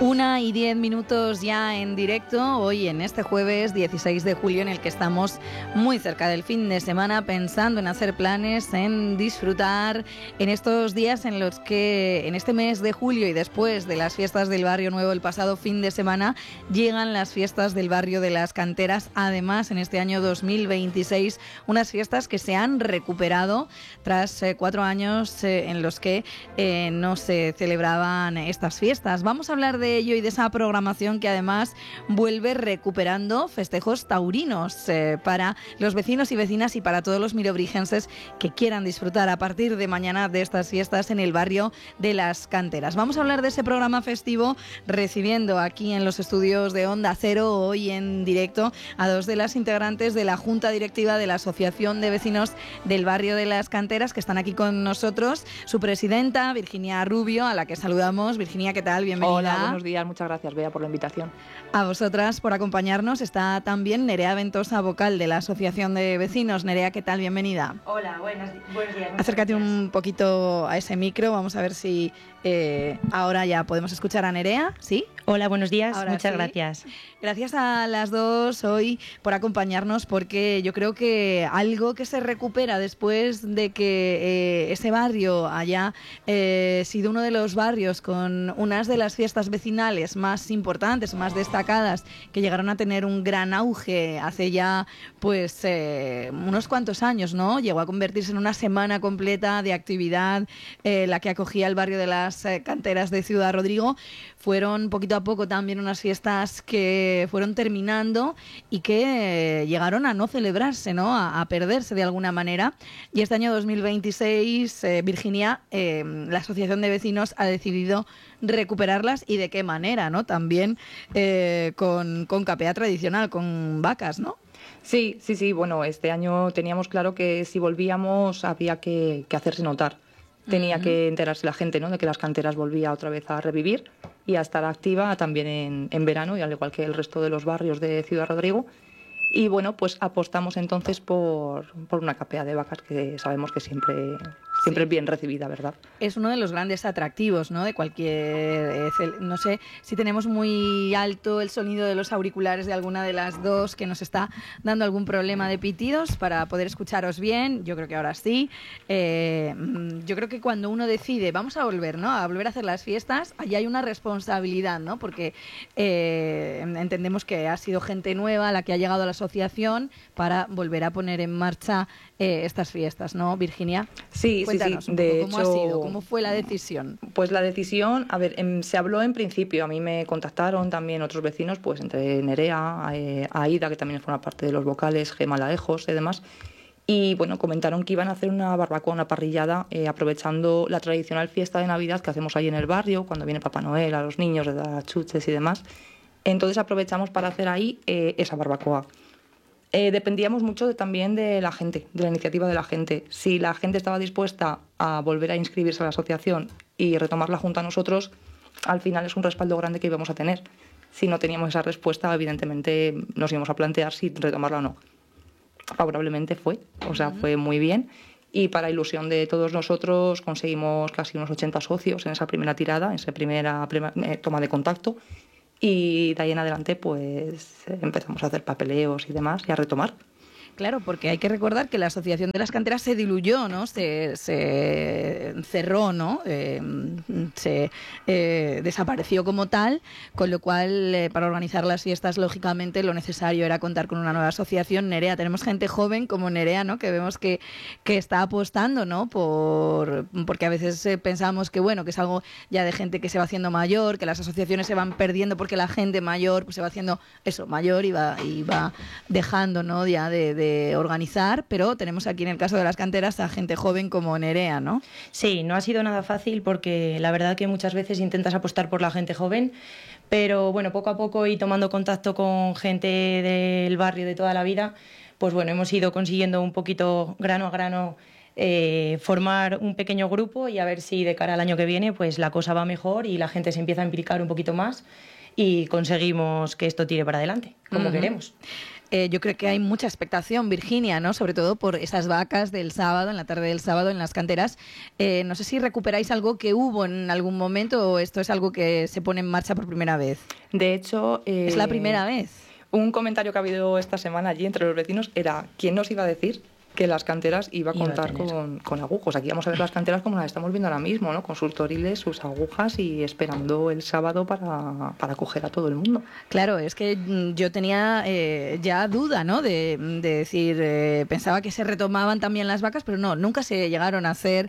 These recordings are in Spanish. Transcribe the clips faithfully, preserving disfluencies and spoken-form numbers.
Una y diez minutos ya en directo, hoy en este jueves dieciséis de julio, en el que estamos muy cerca del fin de semana, pensando en hacer planes, en disfrutar en estos días en los que, en este mes de julio y después de las fiestas del Barrio Nuevo el pasado fin de semana, llegan las fiestas del Barrio de las Canteras. Además, en este año dos mil veintiséis, unas fiestas que se han recuperado tras eh, cuatro años eh, en los que eh, no se celebraban estas fiestas. Vamos a hablar de ello y de esa programación que además vuelve recuperando festejos taurinos eh, para los vecinos y vecinas y para todos los mirobrigenses que quieran disfrutar a partir de mañana de estas fiestas en el Barrio de las Canteras. Vamos a hablar de ese programa festivo recibiendo aquí en los estudios de Onda Cero, hoy en directo, a dos de las integrantes de la Junta Directiva de la Asociación de Vecinos del Barrio de las Canteras, que están aquí con nosotros. Su presidenta, Virginia Rubio, a la que saludamos. Virginia, ¿qué tal? Bienvenida. Hola, buenos días, muchas gracias, Bea, por la invitación. A vosotras por acompañarnos. Está también Nerea Ventosa, vocal de la Asociación de Vecinos. Nerea, ¿qué tal? Bienvenida. Hola, buenos, buenos días. Acércate gracias. un poquito a ese micro, vamos a ver si eh, ahora ya podemos escuchar a Nerea, ¿sí? Hola, buenos días, Ahora muchas sí. gracias. Gracias a las dos hoy por acompañarnos, porque yo creo que algo que se recupera después de que eh, ese barrio haya eh, sido uno de los barrios con unas de las fiestas vecinales más importantes, más destacadas, que llegaron a tener un gran auge hace ya pues eh, unos cuantos años, ¿no? Llegó a convertirse en una semana completa de actividad, eh, la que acogía el Barrio de las eh, Canteras de Ciudad Rodrigo. Fueron poquito a poco también unas fiestas que fueron terminando y que eh, llegaron a no celebrarse, ¿no? A, a perderse de alguna manera. Y este año dos mil veintiséis, eh, Virginia, eh, la Asociación de Vecinos ha decidido recuperarlas, y de qué manera, ¿no? También eh, con, con capea tradicional, con vacas, ¿no? Sí, sí, sí, bueno, este año teníamos claro que si volvíamos había que, que hacerse notar. Tenía uh-huh. que enterarse la gente, ¿no?, de que las canteras volvía otra vez a revivir y a estar activa también en, en verano, y al igual que el resto de los barrios de Ciudad Rodrigo. Y bueno, pues apostamos entonces por, por una capea de vacas, que sabemos que siempre, siempre sí. es bien recibida, ¿verdad? Es uno de los grandes atractivos, ¿no?, de cualquier... Eh, no sé si tenemos muy alto el sonido de los auriculares de alguna de las dos, que nos está dando algún problema de pitidos para poder escucharos bien. Yo creo que ahora sí. Eh, yo creo que cuando uno decide, vamos a volver, ¿no?, a volver a hacer las fiestas, allí hay una responsabilidad, ¿no?, porque eh, entendemos que ha sido gente nueva la que ha llegado a la asociación para volver a poner en marcha eh, estas fiestas, ¿no, Virginia? Sí, Cuéntanos sí, sí. un De poco cómo hecho, ha sido, cómo fue la decisión. Pues la decisión, a ver, em, se habló en principio, a mí me contactaron también otros vecinos, pues entre Nerea, eh, Aida, que también forma parte de los vocales, Gema Laejos y demás, y bueno, comentaron que iban a hacer una barbacoa, una parrillada, eh, aprovechando la tradicional fiesta de Navidad que hacemos ahí en el barrio, cuando viene Papá Noel a los niños, de dar chuches y demás. Entonces aprovechamos para hacer ahí eh, esa barbacoa. Eh, dependíamos mucho de, también de la gente, de la iniciativa de la gente. Si la gente estaba dispuesta a volver a inscribirse a la asociación y retomar la junta a nosotros, al final es un respaldo grande que íbamos a tener. Si no teníamos esa respuesta, evidentemente nos íbamos a plantear si retomarla o no. Favorablemente fue, o sea, fue muy bien. Y para ilusión de todos nosotros conseguimos casi unos ochenta socios en esa primera tirada, en esa primera prima, eh, toma de contacto. Y de ahí en adelante pues empezamos a hacer papeleos y demás y a retomar. Claro, porque hay que recordar que la Asociación de las Canteras se diluyó, ¿no? Se, se cerró, ¿no? Eh, se eh, desapareció como tal, con lo cual eh, para organizar las fiestas, lógicamente, lo necesario era contar con una nueva asociación. Nerea, tenemos gente joven como Nerea, ¿no?, que vemos que, que está apostando, ¿no?, por porque a veces eh, pensamos que, bueno, que es algo ya de gente que se va haciendo mayor, que las asociaciones se van perdiendo porque la gente mayor pues se va haciendo eso, mayor, y va, y va dejando, ¿no?, ya de, de organizar, pero tenemos aquí en el caso de las canteras a gente joven como Nerea, ¿no? Sí, no ha sido nada fácil, porque la verdad que muchas veces intentas apostar por la gente joven, pero bueno, poco a poco y tomando contacto con gente del barrio de toda la vida, pues bueno, hemos ido consiguiendo un poquito, grano a grano, eh, formar un pequeño grupo, y a ver si de cara al año que viene pues la cosa va mejor y la gente se empieza a implicar un poquito más y conseguimos que esto tire para adelante, como uh-huh. queremos. eh, yo creo que hay mucha expectación, Virginia, ¿no? Sobre todo por esas vacas del sábado, en la tarde del sábado, en las canteras. Eh, no sé si recuperáis algo que hubo en algún momento o esto es algo que se pone en marcha por primera vez. De hecho... Eh, ¿Es la primera vez? Un comentario que ha habido esta semana allí entre los vecinos era: ¿quién nos iba a decir que las canteras iba a contar iba a con, con agujas? Aquí vamos a ver las canteras como las estamos viendo ahora mismo, ¿no? Con sus toriles, sus agujas y esperando el sábado para, para acoger a todo el mundo. Claro, es que yo tenía eh, ya duda, ¿no? De, de decir, eh, pensaba que se retomaban también las vacas, pero no, nunca se llegaron a hacer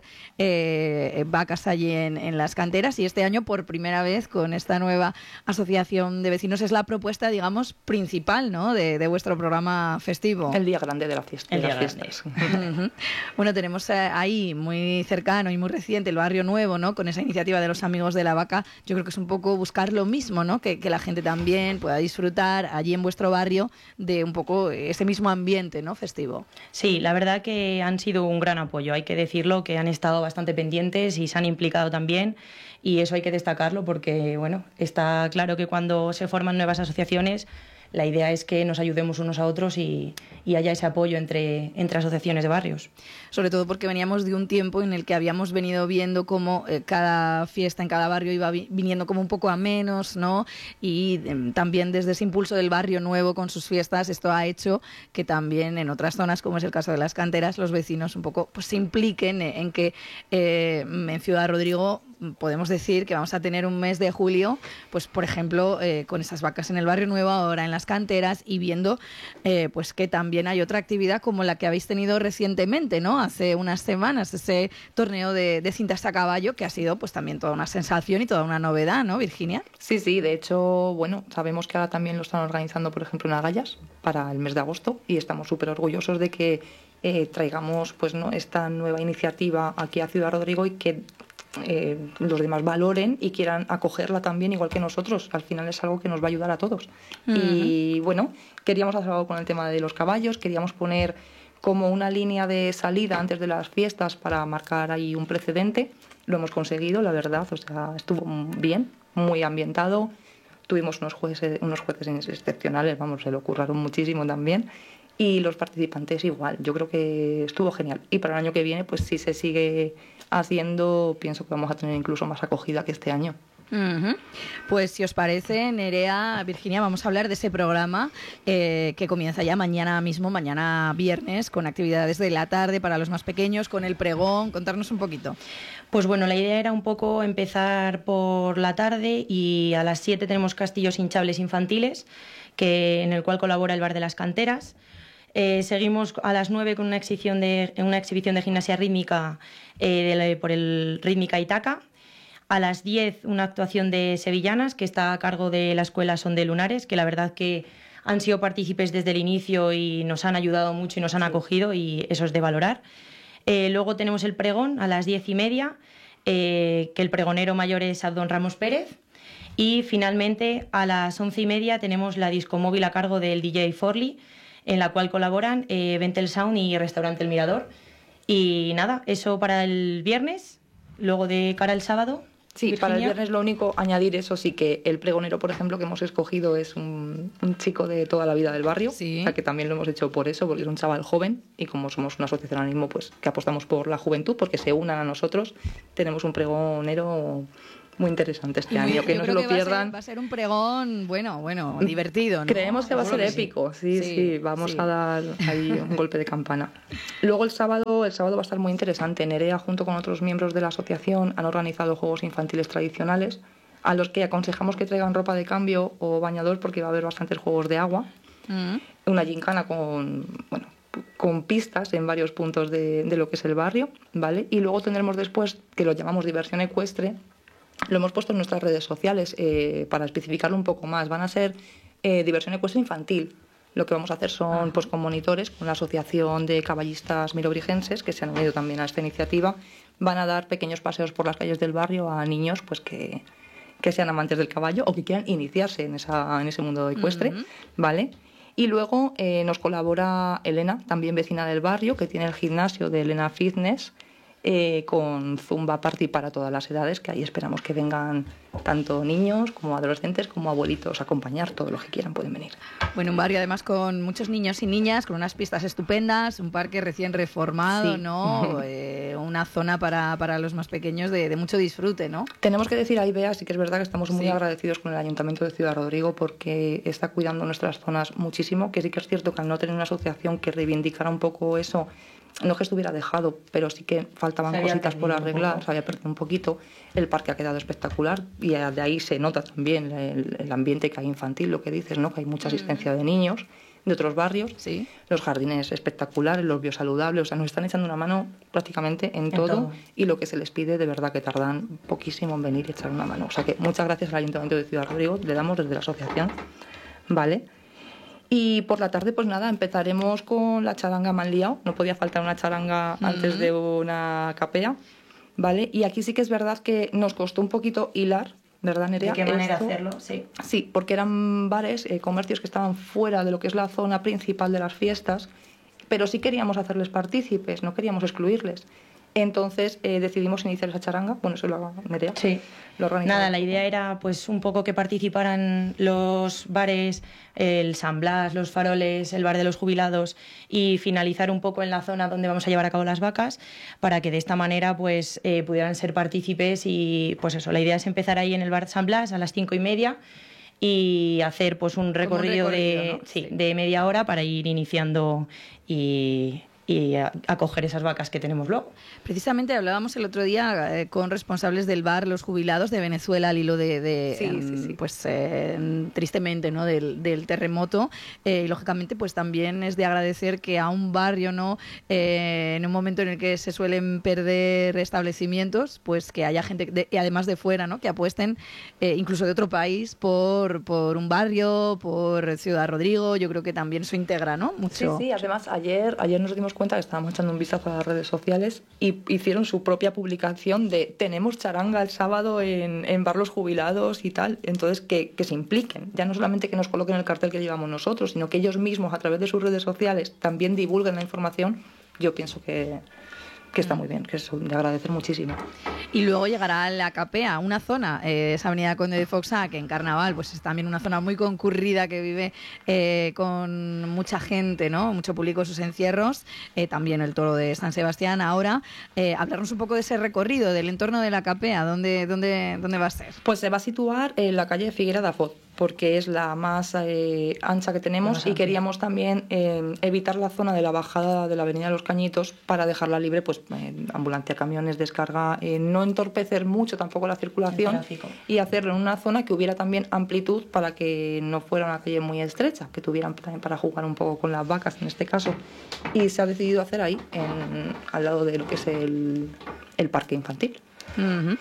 eh, vacas allí en, en las canteras, y este año por primera vez con esta nueva asociación de vecinos es la propuesta, digamos, principal, ¿no? De, de vuestro programa festivo. El día grande de la fiesta. El de día las fiestas. Uh-huh. Bueno, tenemos ahí muy cercano y muy reciente el Barrio Nuevo, ¿no? Con esa iniciativa de los Amigos de la Vaca. Yo creo que es un poco buscar lo mismo, ¿no? Que, que la gente también pueda disfrutar allí en vuestro barrio de un poco ese mismo ambiente, ¿no? Festivo. Sí, la verdad que han sido un gran apoyo, hay que decirlo, que han estado bastante pendientes y se han implicado también, y eso hay que destacarlo porque, bueno, está claro que cuando se forman nuevas asociaciones, la idea es que nos ayudemos unos a otros y, y haya ese apoyo entre, entre asociaciones de barrios. Sobre todo porque veníamos de un tiempo en el que habíamos venido viendo cómo eh, cada fiesta en cada barrio iba vi- viniendo como un poco a menos, ¿no? Y eh, también desde ese impulso del Barrio Nuevo con sus fiestas, esto ha hecho que también en otras zonas, como es el caso de las canteras, los vecinos un poco pues, se impliquen en, en que eh, en Ciudad Rodrigo podemos decir que vamos a tener un mes de julio, pues por ejemplo, eh, con esas vacas en el Barrio Nuevo, ahora en las canteras, y viendo eh, pues que también hay otra actividad como la que habéis tenido recientemente, ¿no? Hace unas semanas, ese torneo de, de cintas a caballo, que ha sido pues también toda una sensación y toda una novedad, ¿no, Virginia? Sí, sí, de hecho, bueno, sabemos que ahora también lo están organizando, por ejemplo, en Agallas para el mes de agosto, y estamos súper orgullosos de que eh, traigamos pues no esta nueva iniciativa aquí a Ciudad Rodrigo y que Eh, los demás valoren y quieran acogerla también igual que nosotros. Al final es algo que nos va a ayudar a todos. Uh-huh. Y bueno, queríamos hacer algo con el tema de los caballos, queríamos poner como una línea de salida antes de las fiestas para marcar ahí un precedente. Lo hemos conseguido, la verdad, o sea, estuvo bien, muy ambientado. Tuvimos unos jueces, unos jueces excepcionales, vamos, se lo curraron muchísimo también. Y los participantes igual, yo creo que estuvo genial. Y para el año que viene, pues si se sigue haciendo, pienso que vamos a tener incluso más acogida que este año. Uh-huh. Pues si os parece, Nerea, Virginia, vamos a hablar de ese programa eh, que comienza ya mañana mismo, mañana viernes, con actividades de la tarde para los más pequeños, con el pregón. Contarnos un poquito. Pues bueno, la idea era un poco empezar por la tarde, y a las siete tenemos castillos hinchables infantiles, que, en el cual colabora el Bar de las Canteras. Eh, seguimos a las nueve con una exhibición de, una exhibición de gimnasia rítmica eh, de, por el Rítmica Itaca. A las diez una actuación de sevillanas que está a cargo de la Escuela Son de Lunares, que la verdad que han sido partícipes desde el inicio y nos han ayudado mucho y nos han acogido, y eso es de valorar. Eh, luego tenemos el pregón a las diez y media, eh, que el pregonero mayor es Abdón Ramos Pérez. Y finalmente a las once y media tenemos la discomóvil a cargo del D J Forley, en la cual colaboran eh, Ventel Sound y Restaurante El Mirador. Y nada, eso para el viernes. Luego de cara al sábado, sí, Virginia. Para el viernes lo único, añadir eso sí, que el pregonero, por ejemplo, que hemos escogido es un, un chico de toda la vida del barrio, sí. O sea, que también lo hemos hecho por eso, porque es un chaval joven, y como somos una asociación ahora mismo, pues que apostamos por la juventud, porque se unan a nosotros, tenemos un pregonero muy interesante este muy, año, que no se lo que pierdan. Va a, ser, va a ser un pregón, bueno, bueno, divertido, ¿no? Creemos que va a ser épico, sí, sí, sí vamos sí. a dar ahí un golpe de campana. Luego el sábado, el sábado va a estar muy interesante. Nerea, junto con otros miembros de la asociación, han organizado juegos infantiles tradicionales, a los que aconsejamos que traigan ropa de cambio o bañador, porque va a haber bastantes juegos de agua. Mm. Una gincana con, bueno, con pistas en varios puntos de, de lo que es el barrio, ¿vale? Y luego tendremos después, que lo llamamos diversión ecuestre. Lo hemos puesto en nuestras redes sociales eh, para especificarlo un poco más. Van a ser eh, diversión ecuestre infantil. Lo que vamos a hacer son, pues, con monitores, con la Asociación de Caballistas Mirobrigenses, que se han unido también a esta iniciativa. Van a dar pequeños paseos por las calles del barrio a niños pues que, que sean amantes del caballo o que quieran iniciarse en, esa, en ese mundo ecuestre, uh-huh. ¿vale? Y luego eh, nos colabora Elena, también vecina del barrio, que tiene el gimnasio de Elena Fitness, eh, con Zumba Party para todas las edades, que ahí esperamos que vengan tanto niños como adolescentes como abuelitos a acompañar, todos los que quieran pueden venir. Bueno, un barrio además con muchos niños y niñas, con unas pistas estupendas, un parque recién reformado, sí. ¿no? eh, una zona para, para los más pequeños de, de mucho disfrute, ¿no? Tenemos que decir ahí, Bea, sí que es verdad que estamos muy sí. agradecidos con el Ayuntamiento de Ciudad Rodrigo porque está cuidando nuestras zonas muchísimo, que sí que es cierto que al no tener una asociación que reivindicara un poco eso, no que estuviera dejado, pero sí que faltaban cositas por arreglar, se había perdido un poquito. El parque ha quedado espectacular y de ahí se nota también el, el ambiente que hay infantil, lo que dices, ¿no? Que hay mucha asistencia de niños de otros barrios, sí. Los jardines espectaculares, los biosaludables, o sea, nos están echando una mano prácticamente en, en todo, todo y lo que se les pide de verdad que tardan poquísimo en venir y echar una mano. O sea que muchas gracias al Ayuntamiento de Ciudad Rodrigo, le damos desde la asociación, ¿vale? Y por la tarde, pues nada, empezaremos con la charanga Manliao. No podía faltar una charanga mm. antes de una capea, ¿vale? Y aquí sí que es verdad que nos costó un poquito hilar, ¿verdad, Nerea? ¿De qué manera Esto, hacerlo? Sí. Sí, porque eran bares, eh, comercios que estaban fuera de lo que es la zona principal de las fiestas, pero sí queríamos hacerles partícipes, no queríamos excluirles. Entonces eh, decidimos iniciar esa charanga. Bueno, eso lo Nerea. Sí. Lo Nada, la idea era pues un poco que participaran los bares, el San Blas, los Faroles, el bar de los jubilados y finalizar un poco en la zona donde vamos a llevar a cabo las vacas para que de esta manera pues eh, pudieran ser partícipes y pues eso, la idea es empezar ahí en el bar San Blas a las cinco y media y hacer pues un recorrido, un recorrido de, ¿no? sí, sí. de media hora para ir iniciando y... y a, a coger esas vacas que tenemos luego. Precisamente hablábamos el otro día eh, con responsables del bar Los Jubilados de Venezuela al hilo de, de sí, eh, sí, sí. pues eh, tristemente, ¿no? del, del terremoto eh, y lógicamente pues también es de agradecer que a un barrio, ¿no? Eh, en un momento en el que se suelen perder establecimientos, pues que haya gente de, y además de fuera, ¿no? Que apuesten eh, incluso de otro país por, por un barrio, por Ciudad Rodrigo. Yo creo que también eso integra, ¿no? Mucho. Sí, sí, además ayer, ayer nos dimos cuenta que estábamos echando un vistazo a las redes sociales y hicieron su propia publicación de tenemos charanga el sábado en, en bar Los Jubilados y tal, entonces que, que se impliquen, ya no solamente que nos coloquen el cartel que llevamos nosotros, sino que ellos mismos a través de sus redes sociales también divulguen la información. Yo pienso que, que está muy bien, que es de agradecer muchísimo. Y luego llegará la Capea, una zona, eh, esa avenida Conde de Foxa, que en Carnaval pues es también una zona muy concurrida que vive eh, con mucha gente, ¿no? Mucho público en sus encierros, eh, también el Toro de San Sebastián. Ahora, eh, hablarnos un poco de ese recorrido, del entorno de la Capea, ¿dónde, dónde, dónde va a ser? Pues se va a situar en la calle Figuera da Foz, porque es la más eh, ancha que tenemos y queríamos también eh, evitar la zona de la bajada de la avenida Los Cañitos para dejarla libre, pues eh, ambulancia, camiones, descarga, eh, no entorpecer mucho tampoco la circulación y hacerlo en una zona que hubiera también amplitud para que no fuera una calle muy estrecha, que tuvieran también para jugar un poco con las vacas en este caso. Y se ha decidido hacer ahí, en, al lado de lo que es el, el parque infantil. Uh-huh.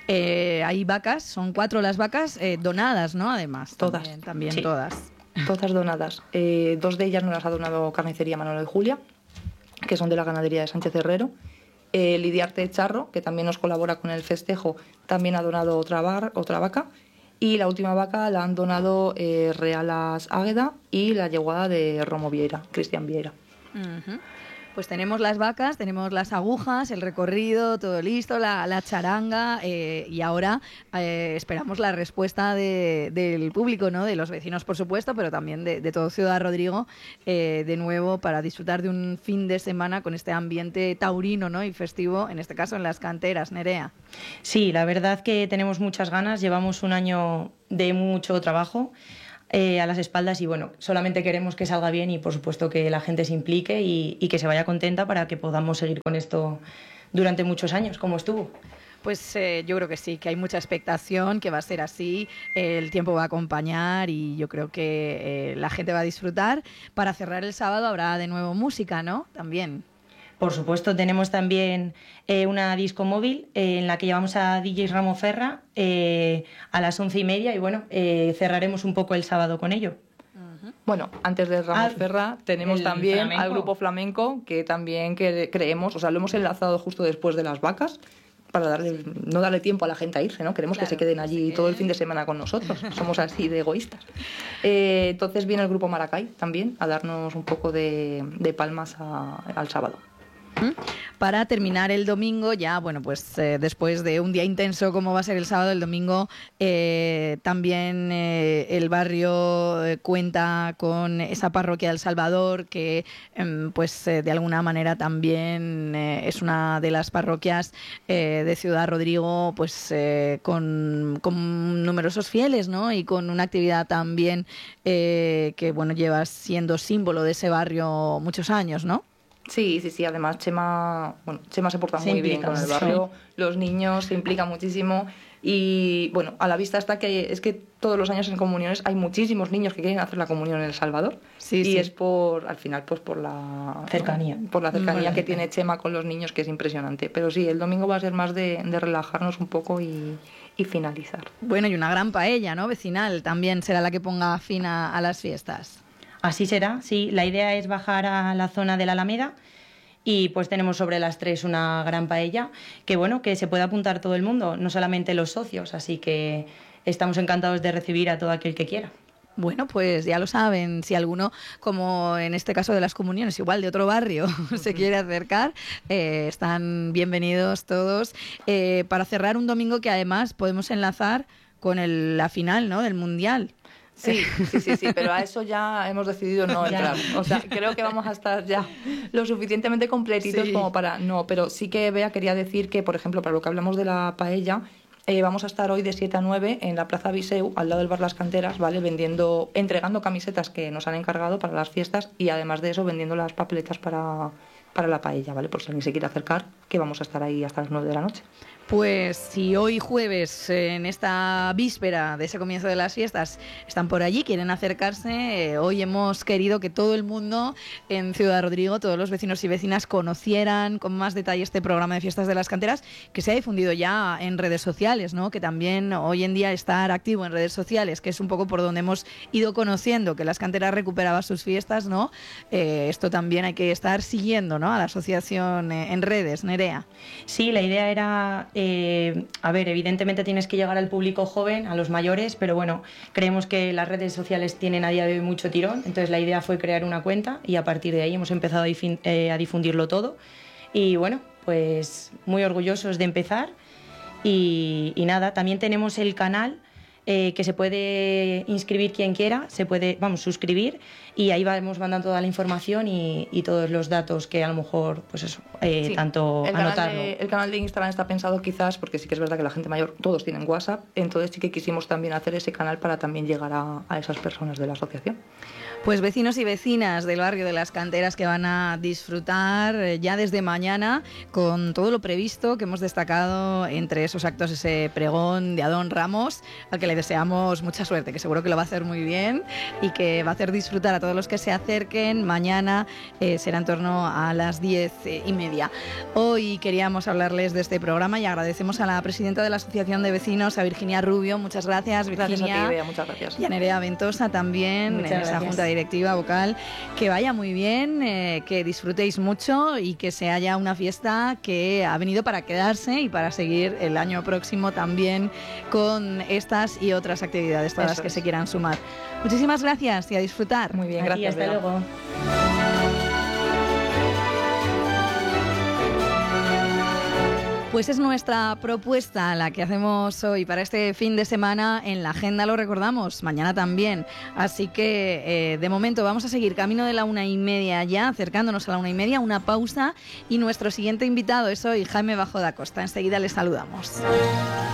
Eh, hay vacas, son cuatro las vacas eh, donadas, ¿no? Además, todas, también, también sí. todas. Todas donadas. Eh, dos de ellas nos las ha donado Carnicería Manolo y Julia, que son de la ganadería de Sánchez Herrero. Eh, Lidiarte Charro, que también nos colabora con el festejo, también ha donado otra, bar, otra vaca. Y la última vaca la han donado eh, Realas Águeda y la yeguada de Romo Vieira, Cristian Vieira. Uh-huh. Pues tenemos las vacas, tenemos las agujas, el recorrido, todo listo, la, la charanga eh, y ahora eh, esperamos la respuesta de, del público, ¿no? De los vecinos, por supuesto, pero también de, de todo Ciudad Rodrigo, eh, de nuevo para disfrutar de un fin de semana con este ambiente taurino, ¿no? Y festivo, en este caso en las canteras. Nerea. Sí, la verdad que tenemos muchas ganas, llevamos un año de mucho trabajo Eh, a las espaldas y bueno, solamente queremos que salga bien y por supuesto que la gente se implique y, y que se vaya contenta para que podamos seguir con esto durante muchos años, como estuvo. Pues eh, yo creo que sí, que hay mucha expectación, que va a ser así, eh, el tiempo va a acompañar y yo creo que eh, la gente va a disfrutar. Para cerrar el sábado habrá de nuevo música, ¿no? También. Por supuesto, tenemos también eh, una disco móvil eh, en la que llevamos a D J Ramo Ferra eh, a las once y media y bueno, eh, cerraremos un poco el sábado con ello. Uh-huh. Bueno, antes de Ramos ah, Ferra tenemos también flamenco. Al grupo flamenco que también que creemos, o sea, lo hemos enlazado justo después de las vacas para darle, no darle tiempo a la gente a irse, ¿no? Queremos claro, que se queden allí sí. todo el fin de semana con nosotros, somos así de egoístas. Eh, entonces viene el grupo Maracay también a darnos un poco de, de palmas a, al sábado. Para terminar el domingo, ya, bueno, pues eh, después de un día intenso como va a ser el sábado, el domingo eh, también eh, el barrio eh, cuenta con esa parroquia del Salvador que eh, pues eh, de alguna manera también eh, es una de las parroquias eh, de Ciudad Rodrigo pues eh, con, con numerosos fieles, ¿no? Y con una actividad también eh, que, bueno, lleva siendo símbolo de ese barrio muchos años, ¿no? Sí, sí, sí. Además, Chema, bueno, Chema se porta se muy bien con el barrio. Sí. Los niños se implican muchísimo. Y bueno, a la vista está que es que todos los años en comuniones hay muchísimos niños que quieren hacer la comunión en El Salvador. Sí, y sí. es por, al final, pues por la cercanía. Por la cercanía Muy que bien. tiene Chema con los niños, que es impresionante. Pero sí, el domingo va a ser más de, de relajarnos un poco y, y finalizar. Bueno, y una gran paella, ¿no? Vecinal también será la que ponga fin a, a las fiestas. Así será, sí. La idea es bajar a la zona de la Alameda y pues tenemos sobre las tres una gran paella que, bueno, que se puede apuntar todo el mundo, no solamente los socios, así que estamos encantados de recibir a todo aquel que quiera. Bueno, pues ya lo saben, si alguno, como en este caso de las comuniones, igual de otro barrio, se quiere acercar, eh, están bienvenidos todos. Eh, para cerrar un domingo que además podemos enlazar con el, la final, ¿no?, del Mundial. Sí, sí, sí, sí, pero a eso ya hemos decidido no entrar. O sea, creo que vamos a estar ya lo suficientemente completitos sí. como para... No, pero sí que Bea quería decir que, por ejemplo, para lo que hablamos de la paella, eh, vamos a estar hoy de siete a nueve en la Plaza Viseu, al lado del bar Las Canteras, ¿vale? Vendiendo, entregando camisetas que nos han encargado para las fiestas y además de eso vendiendo las papeletas para, para la paella, ¿vale? Por si alguien se quiere acercar, que vamos a estar ahí hasta las nueve de la noche. Pues si hoy jueves, en esta víspera de ese comienzo de las fiestas, están por allí, quieren acercarse, eh, hoy hemos querido que todo el mundo en Ciudad Rodrigo, todos los vecinos y vecinas conocieran con más detalle este programa de Fiestas de las Canteras, que se ha difundido ya en redes sociales, ¿no? Que también hoy en día estar activo en redes sociales, que es un poco por donde hemos ido conociendo que las canteras recuperaban sus fiestas, ¿no? Eh, esto también hay que estar siguiendo, ¿no?, a la asociación eh, en redes, Nerea. Sí, la idea era... Eh, a ver, evidentemente tienes que llegar al público joven, a los mayores, pero bueno, creemos que las redes sociales tienen a día de hoy mucho tirón, entonces la idea fue crear una cuenta y a partir de ahí hemos empezado a, difin- eh, a difundirlo todo y bueno, pues muy orgullosos de empezar y, y nada, también tenemos el canal eh, que se puede inscribir quien quiera, se puede, vamos, suscribir y ahí vamos mandando toda la información y, y todos los datos que a lo mejor, pues eso, eh, sí, tanto el anotarlo. Canal de, el canal de Instagram está pensado quizás, porque sí que es verdad que la gente mayor, todos tienen WhatsApp, entonces sí que quisimos también hacer ese canal para también llegar a, a esas personas de la asociación. Pues vecinos y vecinas del barrio de Las Canteras que van a disfrutar ya desde mañana con todo lo previsto que hemos destacado entre esos actos, ese pregón de Adón Ramos, al que le deseamos mucha suerte, que seguro que lo va a hacer muy bien y que va a hacer disfrutar a todos los que se acerquen. Mañana eh, será en torno a las diez y media. Hoy queríamos hablarles de este programa y agradecemos a la presidenta de la Asociación de Vecinos, a Virginia Rubio. Muchas gracias, Virginia. Gracias a ti, Bea, muchas gracias. Y a Nerea Ventosa también, muchas en gracias. esa junta directiva vocal. Que vaya muy bien, eh, que disfrutéis mucho y que se haya una fiesta que ha venido para quedarse y para seguir el año próximo también con estas y otras actividades, todas Eso las que es. se quieran sumar. Muchísimas gracias y a disfrutar. Muy bien, Aquí, gracias. hasta Bea. luego. Pues es nuestra propuesta la que hacemos hoy para este fin de semana. En la agenda lo recordamos, mañana también. Así que eh, de momento vamos a seguir camino de la una y media ya, acercándonos a la una y media, una pausa. Y nuestro siguiente invitado es hoy Jaime Bajo da Costa. Enseguida les saludamos.